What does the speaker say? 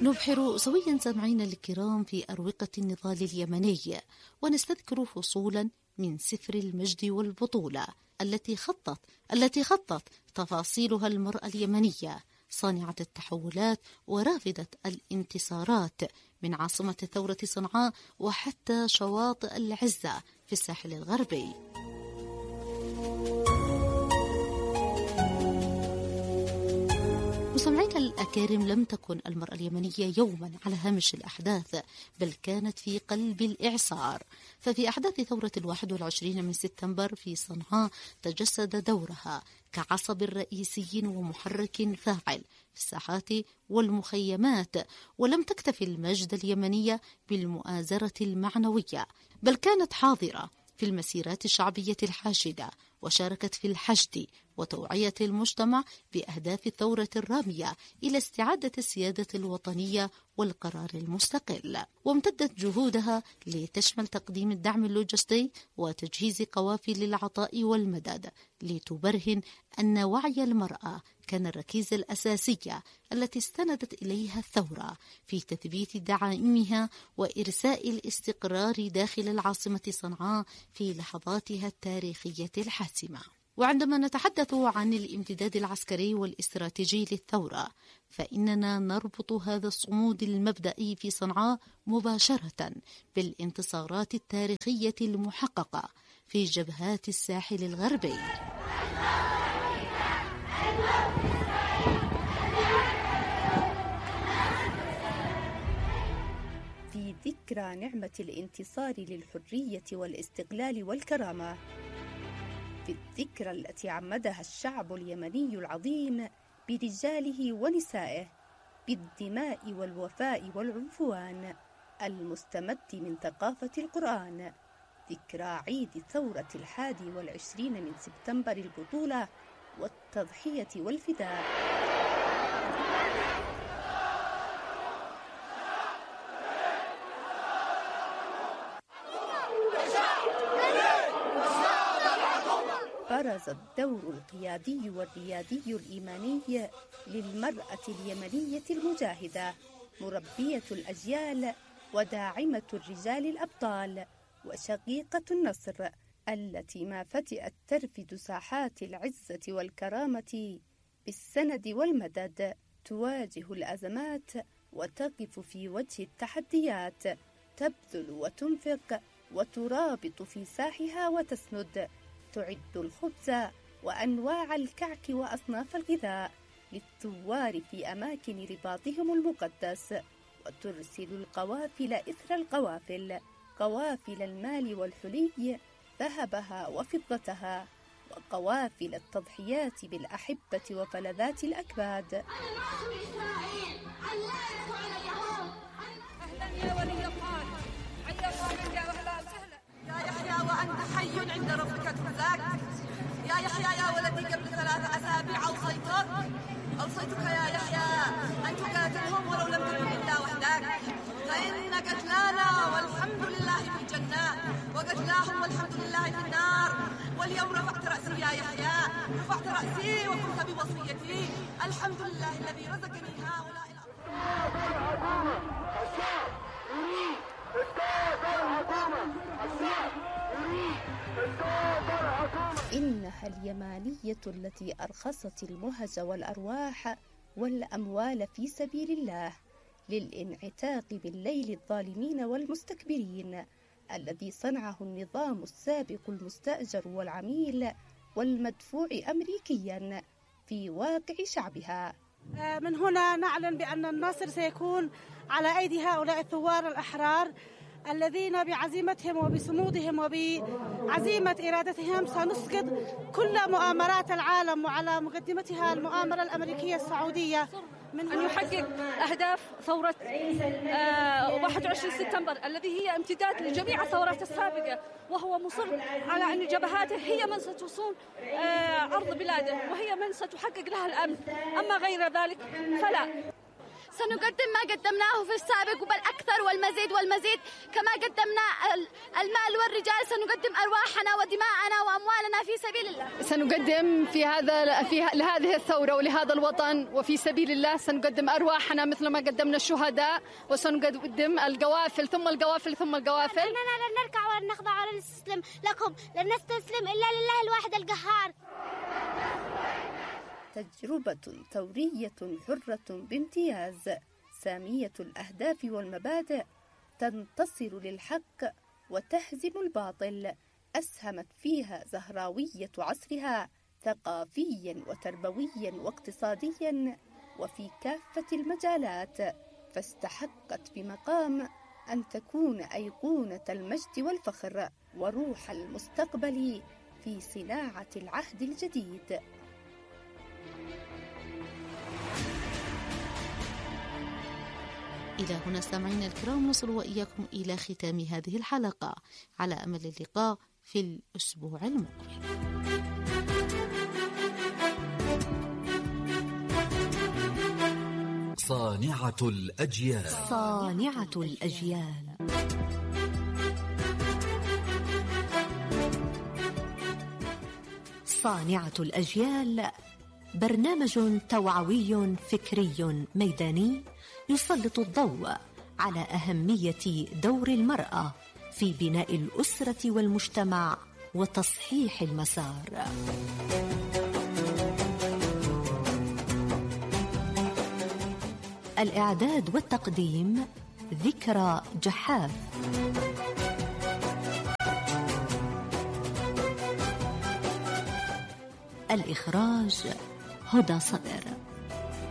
نبحر سويا سامعينا الكرام في أروقة النضال اليمني، ونستذكر فصولا من سفر المجد والبطولة التي خطت تفاصيلها المرأة اليمنية صانعة التحولات ورافدة الانتصارات من عاصمة ثورة صنعاء وحتى شواطئ العزة في الساحل الغربي. مستمعينا الأكارم، لم تكن المرأة اليمنية يوما على هامش الأحداث، بل كانت في قلب الإعصار. ففي أحداث ثورة 21 من سبتمبر في صنعاء تجسد دورها كعصب رئيسي ومحرك فاعل في الساحات والمخيمات. ولم تكتفي المجد اليمنية بالمؤازرة المعنوية، بل كانت حاضرة في المسيرات الشعبية الحاشدة، وشاركت في الحشد وتوعية المجتمع بأهداف الثورة الرامية إلى استعادة السيادة الوطنية والقرار المستقل. وامتدت جهودها لتشمل تقديم الدعم اللوجستي وتجهيز قوافل العطاء والمدد، لتبرهن أن وعي المرأة كان الركيزة الأساسية التي استندت إليها الثورة في تثبيت دعائمها وإرساء الاستقرار داخل العاصمة صنعاء في لحظاتها التاريخية الحاسمة. وعندما نتحدث عن الامتداد العسكري والاستراتيجي للثورة، فإننا نربط هذا الصمود المبدئي في صنعاء مباشرة بالانتصارات التاريخية المحققة في جبهات الساحل الغربي. في ذكرى نعمة الانتصار للحرية والاستقلال والكرامة، في الذكرى التي عمدها الشعب اليمني العظيم برجاله ونسائه بالدماء والوفاء والعنفوان المستمد من ثقافة القرآن، ذكرى عيد ثورة 21 من سبتمبر البطولة والتضحية والفداء. برز الدور القيادي والريادي الإيماني للمرأة اليمنية المجاهدة، مربية الأجيال وداعمة الرجال الأبطال وشقيقة النصر، التي ما فتئت ترفد ساحات العزة والكرامة بالسند والمدد، تواجه الأزمات وتقف في وجه التحديات، تبذل وتنفق وترابط في ساحها وتسند، تعد الخبز وأنواع الكعك وأصناف الغذاء للثوار في أماكن رباطهم المقدس، وترسل القوافل إثر القوافل، قوافل المال والحلي، ذهبها وفضتها، وقوافل التضحيات بالأحبة وفلذات الأكباد. أهلا يا ولي الخال، عيا يا أهلا وسهلا يا يحيى، وأنت حي عند ربك ترزاق. يا يحيى يا ولدي، قبل 3 أسابيع أوصيتك يا يحيى أن تقاتلهم ولو لم تكن إلا وحدك، فإن قتلانا والحمد لله في الجنة، وقتلاهم والحمد لله في النار. واليوم رفعت رأسي يا يحيى، رفعت رأسي وقمت بوصيتي، الحمد لله الذي رزقني هؤلاء إنها اليمانية التي أرخصت المهج والأرواح والأموال في سبيل الله للانعتاق بالليل الظالمين والمستكبرين، الذي صنعه النظام السابق المستأجر والعميل والمدفوع أمريكيا في واقع شعبها. من هنا نعلن بأن النصر سيكون على أيدي هؤلاء الثوار الأحرار الذين بعزيمتهم وبصمودهم وبعزيمة إرادتهم سنسقط كل مؤامرات العالم، وعلى مقدمتها المؤامرة الأمريكية السعودية، من أن يحقق أهداف ثورة 21 سبتمبر الذي هي امتداد لجميع الثورات السابقة، وهو مصر على أن جبهاته هي من ستصون أرض بلاده، وهي من ستحقق لها الأمن، أما غير ذلك فلا. سنقدم ما قدمناه في السابق بل أكثر والمزيد كما قدمنا المال والرجال سنقدم أرواحنا ودماءنا وأموالنا في سبيل الله. سنقدم لهذه الثورة ولهذا الوطن وفي سبيل الله سنقدم أرواحنا مثل ما قدمنا الشهداء، وسنقدم القوافل ثم القوافل ثم القوافل. إننا لن نركع ولن نخضع ولن نستسلم لكم، لن نستسلم إلا لله الواحد القهار. تجربة ثورية حرة بامتياز، سامية الأهداف والمبادئ، تنتصر للحق وتهزم الباطل، أسهمت فيها زهراوية عصرها ثقافيا وتربويا واقتصاديا وفي كافة المجالات، فاستحقت بمقام أن تكون أيقونة المجد والفخر وروح المستقبل في صناعة العهد الجديد. إلى هنا سامعينا الكرام نصل وإياكم إلى ختام هذه الحلقة، على أمل اللقاء في الأسبوع المقبل. صانعة الأجيال. صانعة الأجيال. صانعة الأجيال برنامج توعوي فكري ميداني يسلط الضوء على أهمية دور المرأة في بناء الأسرة والمجتمع وتصحيح المسار. الإعداد والتقديم ذكرى جحاف. الإخراج هدى صدر.